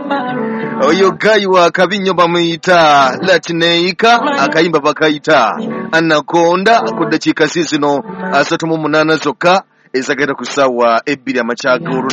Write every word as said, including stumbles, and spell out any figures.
Oyo gayi wa Kabinyo bamuyita Latineika akayimba bakayita Anaconda ku dakiika zino asatu mu munaana zokka ezagenda ku ssaawa ebbiri amakyagolula.